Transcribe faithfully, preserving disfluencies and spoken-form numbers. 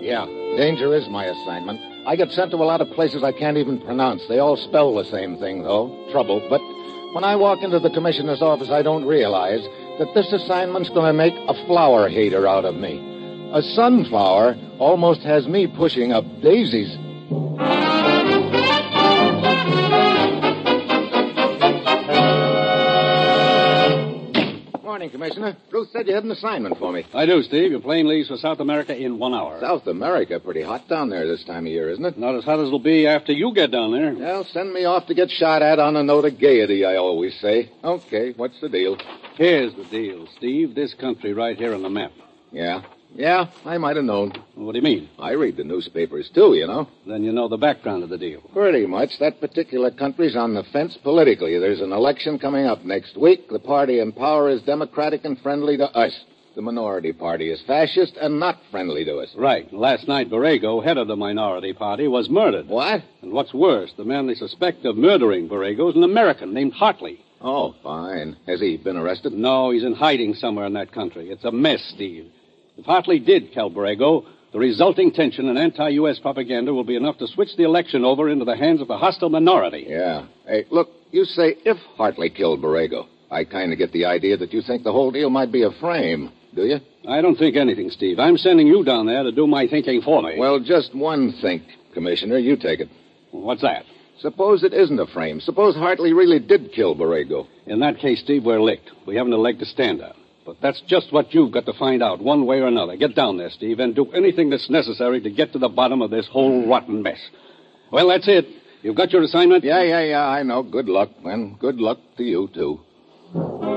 Yeah, danger is my assignment. I get sent to a lot of places I can't even pronounce. They all spell the same thing, though, trouble. But when I walk into the commissioner's office, I don't realize that this assignment's going to make a flower hater out of me. A sunflower almost has me pushing up daisies. Morning, Commissioner. Ruth said you had an assignment for me. I do, Steve. Your plane leaves for South America in one hour. South America? Pretty hot down there this time of year, isn't it? Not as hot as it'll be after you get down there. Well, send me off to get shot at on a note of gaiety, I always say. Okay, what's the deal? Here's the deal, Steve. This country right here on the map. Yeah? Yeah, I might have known. What do you mean? I read the newspapers, too, you know. Then you know the background of the deal. Pretty much. That particular country's on the fence politically. There's an election coming up next week. The party in power is democratic and friendly to us. The minority party is fascist and not friendly to us. Right. Last night, Borrego, head of the minority party, was murdered. What? And what's worse, the man they suspect of murdering Borrego is an American named Hartley. Oh, fine. Has he been arrested? No, he's in hiding somewhere in that country. It's a mess, Steve. If Hartley did kill Borrego, the resulting tension and anti-U S propaganda will be enough to switch the election over into the hands of the hostile minority. Yeah. Hey, look, you say if Hartley killed Borrego. I kind of get the idea that you think the whole deal might be a frame, do you? I don't think anything, Steve. I'm sending you down there to do my thinking for me. Well, just one think, Commissioner. You take it. What's that? Suppose it isn't a frame. Suppose Hartley really did kill Borrego. In that case, Steve, we're licked. We haven't a leg to stand on. But that's just what you've got to find out, one way or another. Get down there, Steve, and do anything that's necessary to get to the bottom of this whole rotten mess. Well, that's it. You've got your assignment? Yeah, yeah, yeah, I know. Good luck, and good luck to you, too.